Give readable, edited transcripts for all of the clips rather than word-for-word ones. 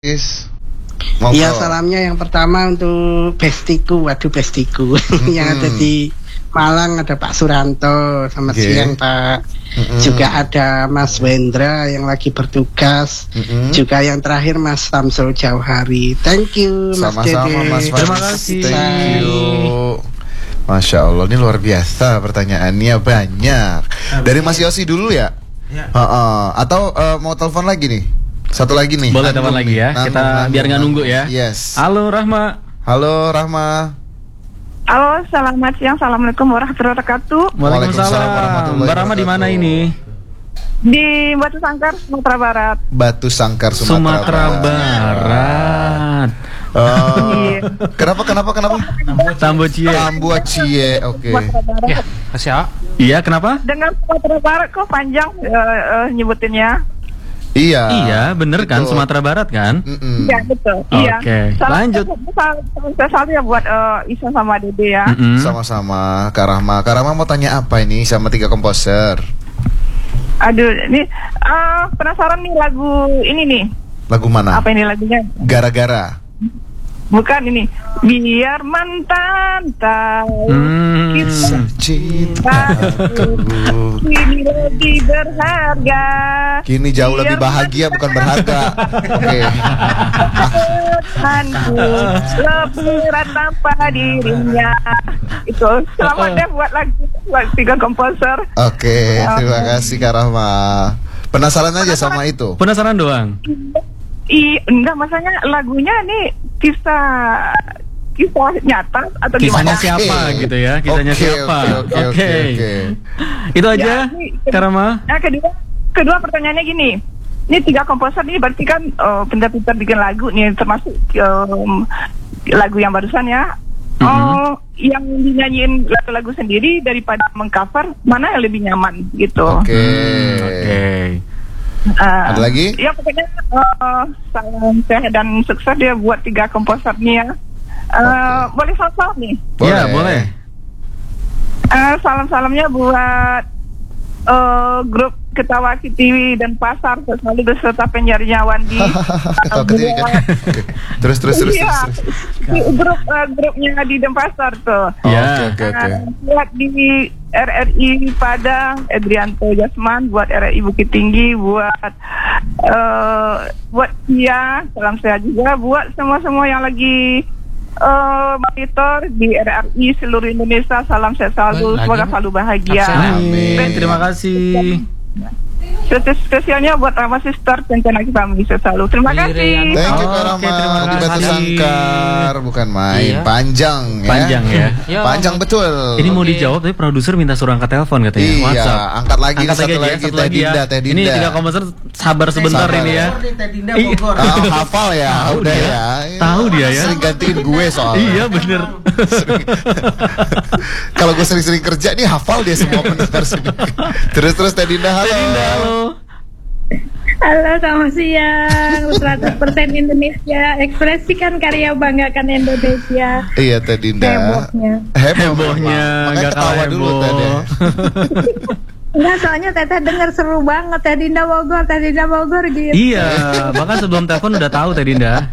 Iya, salamnya yang pertama untuk bestiku, yang ada di Malang, ada Pak Suranto, selamat siang Pak. Juga ada Mas Wendra yang lagi bertugas. Juga yang terakhir Mas Samsul Jauhari. Thank you Mas Dede. Sama-sama Mas Fadis. Terima kasih. Thank you. Masya Allah, ini luar biasa pertanyaannya banyak. Dari Mas Yosi dulu ya? Atau mau telepon lagi nih? Satu lagi nih. Boleh telepon lagi ya. Kita biar nggak nunggu ya. Yes. Halo Rahma. Halo Rahma. Halo, selamat siang. Assalamualaikum warahmatullahi wabarakatuh. Waalaikumsalam warahmatullahi wabarakatuh. Mbak Rahma di mana ini? Di Batu Sangkar, Sumatera Barat. Batu Sangkar, Sumatera Barat. Kenapa? Tambocie. Oke. Ya, Asya. Iya, kenapa? Dengan Sumatera Barat kok panjang nyebutinnya. Iya, bener kan, Sumatera Barat kan? Iya, betul. Oke, lanjut. Salam ya buat Isa sama Dede ya. Sama-sama, Kak Rahma. Kak Rahma mau tanya apa ini sama 3 komposer? Aduh, ini penasaran nih lagu ini nih. Lagu mana? Apa ini lagunya? Gara-gara. Bukan ini. Biar mantan tahu kita cintaku kini lebih berharga. Kini jauh lebih bahagia, bukan berharga. Oke. Tuhanku lebih berat tanpa dirinya. Itu selamat deh buat lagu buat 3 komposer. Oke, terima kasih Kak Rahma. Penasaran aja sama itu? Penasaran doang? Enggak, maksudnya lagunya nih kisah nyata atau kisahnya gimana? siapa gitu ya? Kisahnya siapa? Oke. Itu aja, Kak Rahma. Nah, kedua pertanyaannya gini. Ini 3 komposer ini berarti kan pintar-pintar bikin lagu nih, termasuk lagu yang barusan ya. Yang dinyanyiin lagu sendiri daripada mengcover, mana yang lebih nyaman gitu. Oke. Ada lagi? Ya pokoknya salam sehat dan sukses dia buat 3 komposer nih ya. Boleh salam nih? Iya, boleh. Salam-salamnya buat grup Ketawa Kitiwi dan Pasar selalu beserta penyiarnya Wandi. Terus. Iya, grupnya di Denpasar tuh. Oke. Buat di RRI Padang, Edrianto Jasman, buat RRI Bukit Tinggi, buat Tia, salam sehat juga buat semua yang lagi monitor di RRI seluruh Indonesia, salam sehat selalu, semoga selalu bahagia. Amin. Terima kasih. Spesialnya buat Rama Sister Kencana kita bisa selalu. Terima kasih. Thank you Kak Rahma. Terima Di Batu kasih. Sangkar, bukan main. Panjang ya. Panjang betul. Ini mau dijawab tapi produser minta suruh angkat telepon katanya. Iya, WhatsApp. angkat lagi Angkat satu aja, lagi satu Teh lagi ya. Dinda. Ini 3 komposer sabar sebentar Sabar. ini ya. Hafal ya, udah ya. Tahu dia ya. Sering gantiin gue soalnya. Iya bener. Kalau gue sering-sering kerja nih hafal dia semua pendengar sini. Terus Teh Dinda, halo. Halo, selamat siang. 100% Indonesia, ekspresikan karya, banggakan Indonesia. Iya Teh Dinda. Hebohnya Makanya nggak kalah ketawa dulu heboh. Teh deh. Enggak, soalnya Teteh dengar seru banget. Teh Dinda Bogor gitu. Iya, bahkan sebelum telepon udah tahu Teh Dinda.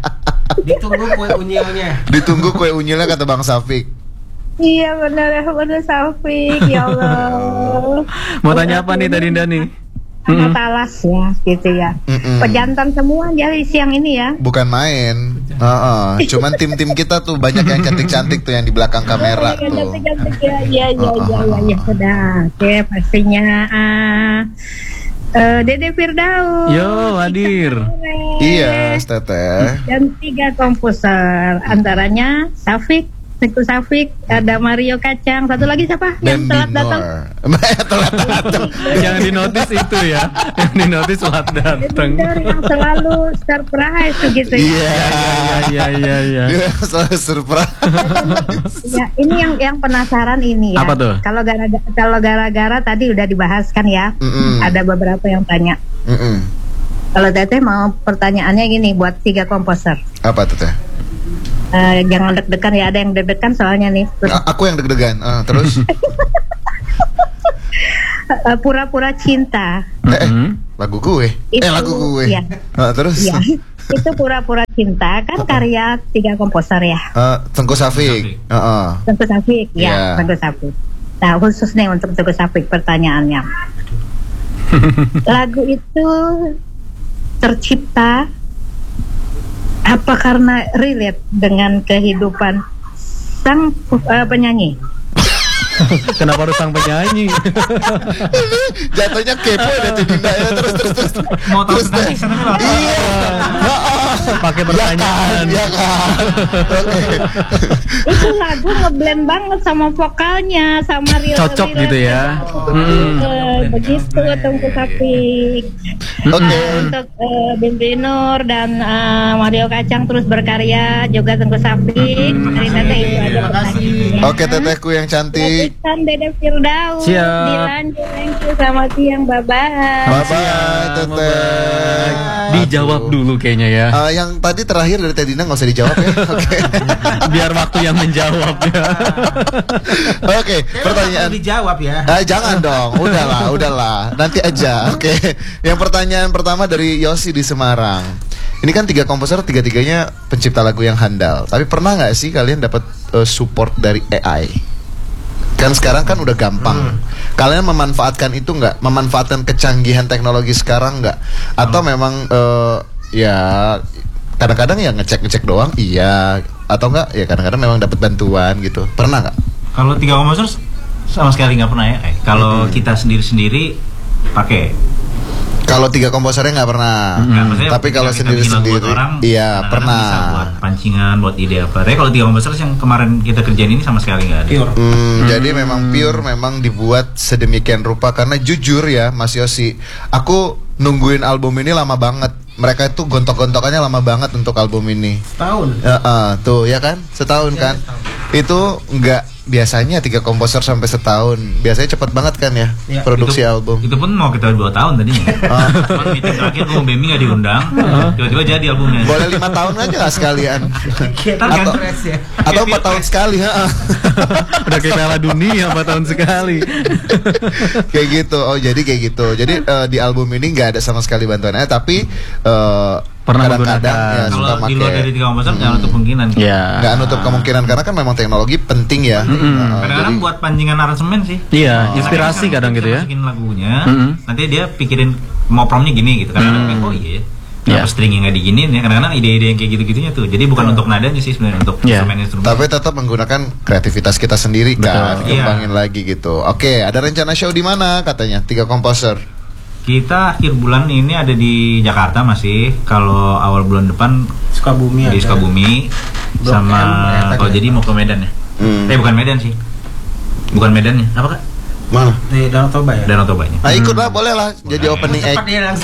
Ditunggu kue unyilnya kata Bang Safik. Iya benar Safik, ya Allah. Mau tanya apa nih Teh Dinda nih? Anak talas ya, gitu ya. Pejantan semua jadi siang ini ya. Bukan main. Cuman tim-tim kita tuh banyak yang cantik-cantik tuh yang di belakang kamera tuh. Cantik-cantik ya, sudah. Oke, pastinya. Dede Firdaus. Yo, hadir. Iya, Teteh. Dan 3 komposer, antaranya Safik, Teguh Safik, ada Mario Kacang, satu lagi siapa? Yang telat datang. Telat datang. Yang dinotis itu ya. Yang dinotis telat datang. Yang selalu surprise gitu ya. Iya. Dia selalu surprise. Ya, ini yang penasaran ini ya. Apa tuh? Kalau gara-gara tadi udah dibahas kan ya. Ada beberapa yang tanya. Kalau Teteh mau pertanyaannya gini buat 3 komposer. Apa tuh Teh? Jangan deg-degan ya, ada yang deg-degan soalnya nih. Aku yang deg-degan. Terus? Pura-pura cinta. Lagu gue. Itu, Lagu gue. iya. Terus? Iya. Itu Pura-Pura Cinta kan karya 3 komposer ya. Tengku Safik. Tengku Safik ya, Tengku Safik. Nah, khusus nih untuk Tengku Safik pertanyaannya. Lagu itu tercipta apa karena relate dengan kehidupan sang penyanyi? Kenapa harus sang penyanyi? Jatuhnya kepo ya Dinda ya. Terus. Mau tahu tentang kisah dulu. Iya. Pakai pertanyaan. Iya kan. Itu lagu ngeblend banget sama vokalnya, sama real. Cocok gitu ya. Begitu Tengku Safik. Oke. Untuk Bimbi Nur dan Mario Kacang terus berkarya juga Tengku Safik. Dari Teteh itu aja pertanyaan. Oke, Tetehku yang cantik. Kan Dede Firdaus. Siap. Dilanjut, thank you, selamat siang, bye-bye. Bye-bye, Teteh. Dijawab dulu kayaknya ya. Yang tadi terakhir dari Teh Dinda nggak usah dijawab ya. Oke. Biar waktu yang menjawab ya. Oke, pertanyaan dijawab ya. Jangan dong, udahlah, nanti aja. Oke. Yang pertanyaan pertama dari Yosi di Semarang. Ini kan 3 komposer, 3-tiganya pencipta lagu yang handal. Tapi pernah nggak sih kalian dapat support dari AI? Kan sekarang kan udah gampang. Kalian memanfaatkan itu nggak? Memanfaatkan kecanggihan teknologi sekarang nggak? Atau memang ya kadang-kadang ya ngecek doang, iya. Atau enggak ya kadang-kadang memang dapat bantuan gitu. Pernah nggak? Kalau 3 komposer sama sekali nggak pernah ya. Kalau kita sendiri-sendiri pakai. Kalau 3 komposernya nggak pernah. Tapi kalau sendiri-sendiri, iya pernah. Bisa buat pancingan, buat ide apa. Tapi kalau 3 komposer yang kemarin kita kerjain ini sama sekali nggak ada. Jadi memang pure, memang dibuat sedemikian rupa. Karena jujur ya Mas Yosi, aku nungguin album ini lama banget. Mereka itu gontok-gontokannya lama banget untuk album ini. Setahun. Tuh ya kan, setahun kan. Itu nggak biasanya 3 komposer sampai setahun. Biasanya cepat banget kan ya, produksi album. Itu pun mau kita 2 tahun tadinya. Cuman meeting terakhir mau Bemi nggak diundang, tiba-tiba jadi albumnya. Boleh 5 tahun aja nggak sekalian? Atau 4 tahun sekali. Udah kayak Piala Dunia 4 tahun sekali. Kayak gitu. Oh jadi kayak gitu. Jadi di album ini nggak ada sama sekali bantuannya, tapi pernah kadang-kadang ya, kalau di luar dari 3 komposer jangan nutup kemungkinan. Nggak nutup kemungkinan karena kan memang teknologi penting ya. Kadang-kadang buat pancingan aransemen sih. Iya, inspirasi kadang gitu ya. Masukin lagunya, nanti dia pikirin mau promnya gini gitu. Kadang-kadang oh iya. Kenapa stringnya nggak diginiin ya? Kadang-kadang ide-ide yang kayak gitu-gitunya tuh. Jadi bukan untuk nadanya sih sebenarnya, untuk instrumen-instrumen. Tapi tetap menggunakan kreativitas kita sendiri kan, kembangin lagi gitu. Oke, ada rencana show di mana katanya? 3 komposer. Kita akhir bulan ini ada di Jakarta masih. Kalau awal bulan depan Sukabumi di Sukabumi sama kalau jadi mau ke Medan ya. Bukan Medan sih. Bukan Medannya. Apa Kak? Mana? Di Danau Toba ya? Danau Tobanya. Ikut lah, boleh lah jadi opening act.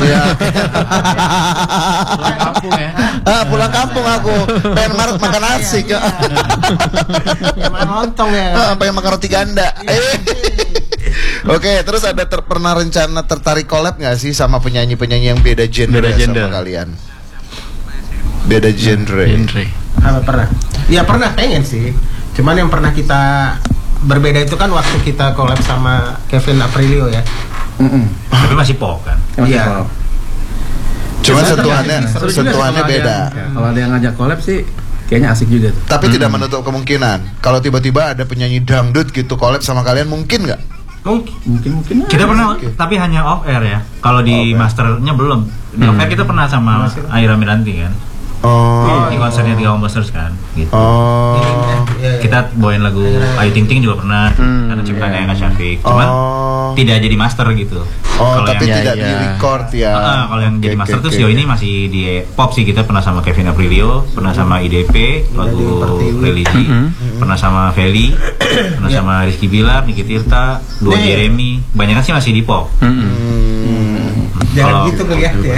Pulang kampung ya. Pulang kampung aku. Pengen makan nasi. Makan lontong ya. Pengen makan roti ganda. Oke, terus ada pernah rencana tertarik collab nggak sih sama penyanyi-penyanyi yang beda genre sama kalian? Beda genre. Apa pernah? Ya pernah, pengen sih. Cuman yang pernah kita berbeda itu kan waktu kita collab sama Kevin Aprilio ya. Tapi masih pop kan? Iya. Cuma sentuhannya beda. Kalau ada yang ngajak collab sih kayaknya asik juga. Tapi tidak menutup kemungkinan kalau tiba-tiba ada penyanyi dangdut gitu collab sama kalian, mungkin nggak? Mungkin. Kita pernah, tapi hanya off air ya. Kalau di masternya belum. Di off air kita pernah sama Aira Miranti kan. Di konsernya 3 komposer kan gitu. Kita bawain lagu Ayu Ting Ting juga pernah, karena ciptaannya Eka Syafiq. Cuman tidak jadi master gitu. Tapi tidak di record ya. Kalau yang jadi master tuh sejauh ini masih di pop sih. Kita pernah sama Kevin Aprilio, pernah sama IDP lagu Religi, pernah sama Feli, pernah sama Rizky Bilar, Niki Tirta, Duo Jeremy. Banyak sih masih di pop. Jangan gitu ngeliat ya.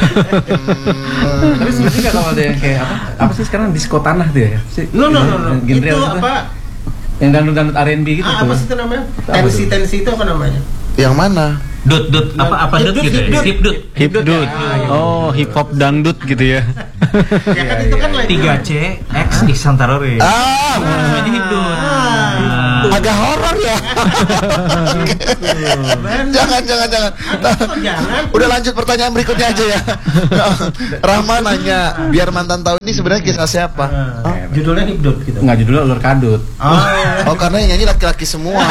Tapi sebenarnya kalau ada yang kayak apa sih sekarang disco tanah tuh ya? No. Itu apa? Yang dangdut R&B gitu tuh. Apa sih itu namanya? Tensi itu apa namanya? Yang mana? Dut apa dut gitu ya? Hip dut. Oh, hip hop dangdut gitu ya. Ya kan itu kan 3C X Ihsan Tarore. Namanya hip dut. Agak horor ya. Jangan. Udah lanjut pertanyaan berikutnya aja ya. Rahma nanya, biar mantan tahu ini sebenarnya kisah siapa? Judulnya Hipdot gitu. Enggak, judulnya Ulur Kadut. Oh, karena yang nyanyi laki-laki semua.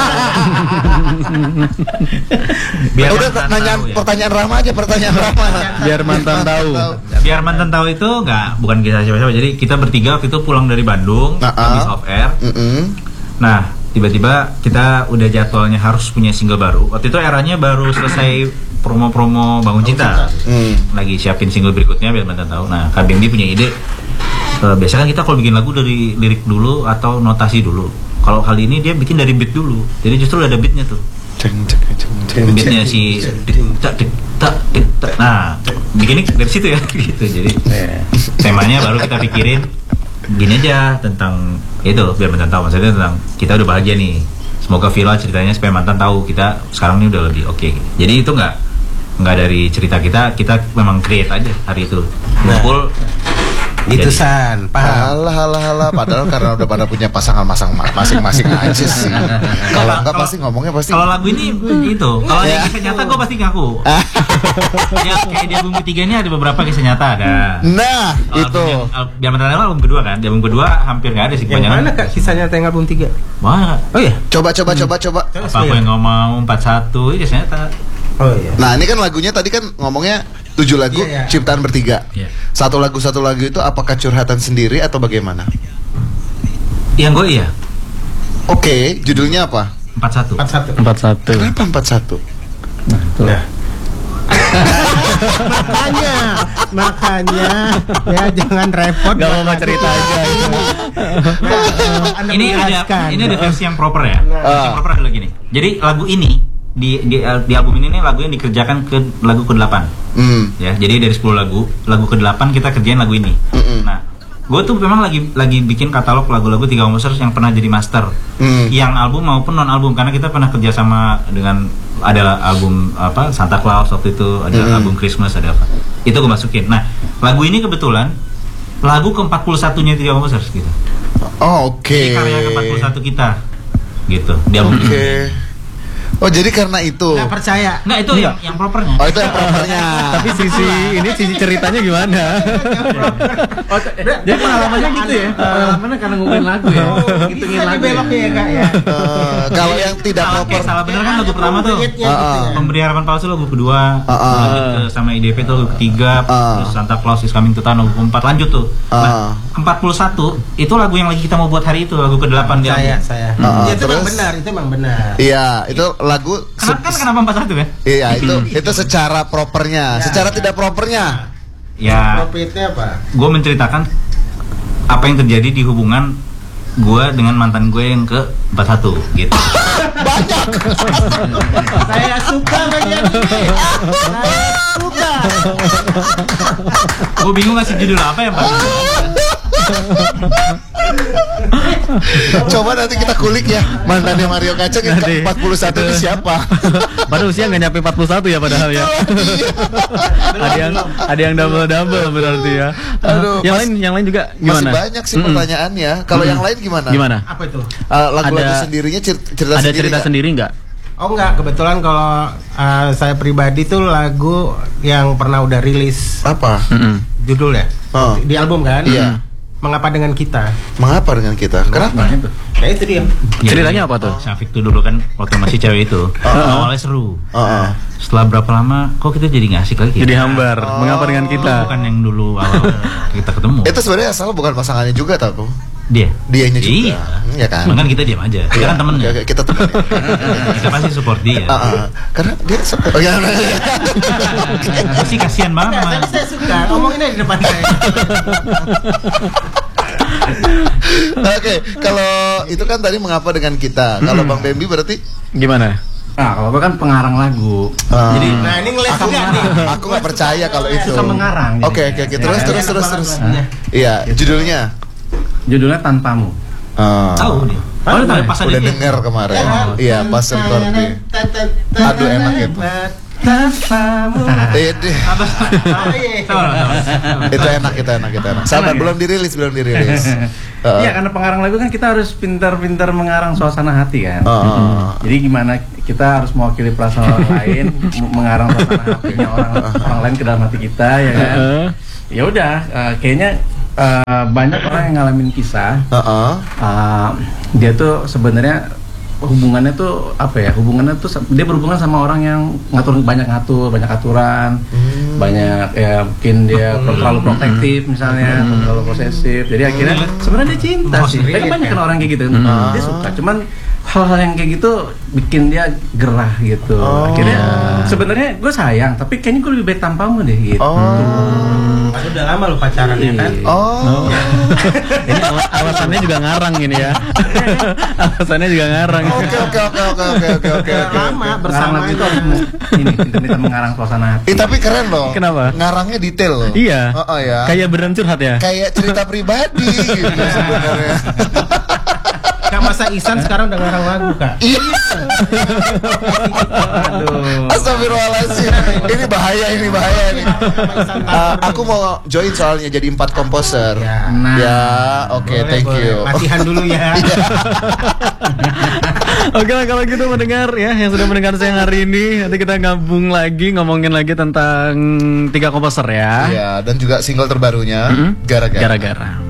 Biar udah mantan nanya tahu ya. pertanyaan Rahma aja, pertanyaan Rahma. Biar mantan tahu. Biar mantan tahu itu bukan kisah siapa-siapa. Jadi kita bertiga waktu itu pulang dari Bandung habis off air. Nah, tiba-tiba kita udah jadwalnya harus punya single baru. Waktu itu eranya baru selesai promo-promo Bangun Cinta. Lagi siapin single berikutnya biar mantan tahu. Nah, Kak Bimbi punya ide. Biasanya kan kita kalau bikin lagu dari lirik dulu atau notasi dulu. Kalau kali ini dia bikin dari beat dulu. Jadi justru ada beatnya tuh. Beatnya si tak. Nah, bikinnya dari situ ya gitu. Jadi temanya baru kita pikirin gini aja tentang itu biar mantan tahu. Maksudnya tentang kita udah bahagia nih. Semoga Villa ceritanya supaya mantan tahu kita sekarang ini udah lebih oke. Jadi itu nggak dari cerita kita memang create aja hari itu. Ngumpul. Itu San, paham. Halah, padahal karena udah pada punya pasangan masing-masing aja sih. Kalau enggak pasti ngomongnya pasti. Kalau lagu ini itu, kalau yang kisah nyata gue pasti ngaku. Ya kayak di album ketiga ini ada beberapa kisah nyata ada. Nah, itu. Biar mantan tahu album kedua kan, di album kedua hampir nggak ada sih. Yang mana Kak kisah nyata yang album 3? Wah, oh iya. Coba. Apa yang nggak mau 41 itu kisah nyata. Oh iya. Nah, ini kan lagunya tadi kan ngomongnya 7 lagu ciptaan bertiga. Satu lagu itu apakah curhatan sendiri atau bagaimana? Yang gue iya. Oke, judulnya apa? 41. Kenapa 41? Nah. makanya ya jangan repot. Gak mau cerita aja. Ini ada versi yang proper ya. Versi yang proper adalah gini. Jadi lagu ini di album ini nih lagu yang dikerjakan ke lagu ke-8. Ya, jadi dari 10 lagu ke-8 kita kerjain lagu ini. Nah, gue tuh memang lagi bikin katalog lagu-lagu 3 composers yang pernah jadi master. Yang album maupun non album karena kita pernah kerja sama dengan ada album apa Santa Claus waktu itu, ada album Christmas, ada apa. Itu gue masukin. Nah, lagu ini kebetulan lagu ke-41-nya 3 composers gitu. Oh, oke. Ini karya ke-41 kita. Gitu. Di album ini. Oh, jadi karena itu. Nggak percaya. Nggak, itu yang propernya. Oh, itu yang propernya. Tapi sisi ceritanya gimana? Jadi pengalamannya gitu ya. Pengalamannya karena ngomongin lagu ya. Ngitungin lagu. Beloknya ya, Kak ya. Kalau yang tidak proper. Salah bener kan lagu pertama tuh. Pemberi Harapan Palsu lagu kedua. Lanjut sama IDP tuh lagu ketiga. Terus Santa Claus is Coming to Town lagu keempat. Lanjut tuh. Nah, 41 itu lagu yang lagi kita mau buat hari itu, lagu ke-8 di album. Saya. Itu memang benar. Iya, itu lagu kenapa 41 kan? Iya, itu secara propernya, secara tidak propernya. Ya. Profitnya apa? Gue menceritakan apa yang terjadi di hubungan gue dengan mantan gue yang ke-41 gitu. Banyak. Saya suka bagian ini. Saya suka. Gue bingung ngasih judul apa ya, Pak. Coba nanti kita kulik ya mantannya Mario Kacang yang ke-41 itu siapa? Padahal usia nggak nyampe 41 ya padahal ya. ada yang double berarti ya. Aduh, yang lain juga gimana? Masih banyak sih pertanyaannya. Kalau yang lain gimana? Apa itu? Lagu-lagu sendirinya cerita ada cerita sendiri nggak? Oh enggak, kebetulan kalau saya pribadi tuh lagu yang pernah udah rilis. Apa? Judulnya di album kan? Iya. Mengapa dengan kita? Mengapa dengan kita? Kenapa? Ya itu dia. Ceritanya apa tuh? Syafiq tuh dulu kan waktu masih cewek itu awalnya seru. Setelah berapa lama kok kita jadi nggak asik lagi? Jadi hambar. Mengapa dengan kita? Bukan yang dulu awal kita ketemu. Itu sebenarnya asal bukan pasangannya juga tau? Dianya Dianya juga. Iya kan? Cuman kan kita diam aja. Kita kan temennya. Kita temen. Kita pasti support dia. Karena dia Gue sih kasihan banget. Tapi saya suka ngomongin aja di depan saya. Oke, kalau itu kan tadi mengapa dengan kita. Kalau Bang Bambi berarti gimana? Nah, kalau gue kan pengarang lagu. Jadi, nah ini ngeles juga nih. Aku nggak percaya kalau itu. Suka mengarang. Oke. Terus. Iya, judulnya Tanpamu. Tahu dia. Udah dengar kemarin. Iya, pas recording. Aduh, enak itu. tanpamu. Itu enak. Sabar, belum dirilis. Iya, karena pengarang lagu kan kita harus pintar-pintar mengarang suasana hati kan. Jadi gimana kita harus mewakili perasaan orang lain, mengarang suasana hatinya orang lain ke dalam hati kita, ya kan. Ya udah, kayaknya banyak orang yang ngalamin kisah. Dia tuh sebenarnya hubungannya tuh apa ya? Hubungannya tuh dia berhubungan sama orang yang banyak aturan, banyak ya mungkin dia terlalu protektif misalnya, terlalu posesif. Jadi akhirnya sebenarnya dia cinta sih. Tapi banyak kan orang kayak gitu. Dia suka, cuman hal-hal yang kayak gitu bikin dia gerah gitu. Akhirnya sebenarnya gue sayang, tapi kayaknya gue lebih baik tanpamu deh gitu. Udah lama lo pacaran ya kan? Ini alasannya juga ngarang ini ya. Alasannya juga ngarang. Oke. Lama bersama itu harus ini pintar-pintar mengarang suasana hati. Tapi keren loh. Kenapa? Ngarangnya detail loh. Iya. Ya. Kayak beneran curhat ya. Kayak cerita pribadi gitu sebenarnya. Kak, masa Ihsan sekarang udah ngarang lagu, Kak? Iya. Astagfirullahaladzim. Ini bahaya nih. Aku mau join soalnya jadi 4 komposer. Ya, oke, thank you. Latihan dulu ya. Oke lah, kalau gitu mendengar ya yang sudah mendengar saya hari ini, nanti kita gabung lagi ngomongin lagi tentang 3 komposer ya. Iya, dan juga single terbarunya Gara-gara.